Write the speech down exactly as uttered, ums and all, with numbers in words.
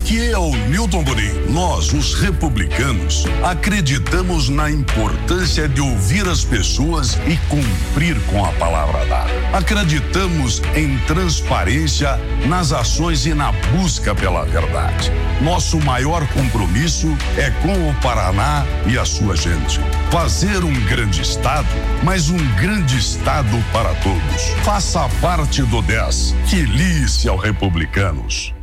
Aqui é o Newton Bonin. Nós, os republicanos, acreditamos na importância de ouvir as pessoas e cumprir com a palavra dada. Acreditamos em transparência nas ações e na busca pela verdade. Nosso maior compromisso é com o Paraná e a sua gente. Fazer um grande estado, mas um grande estado para todos. Faça parte do dez. Feliz ao Republicanos.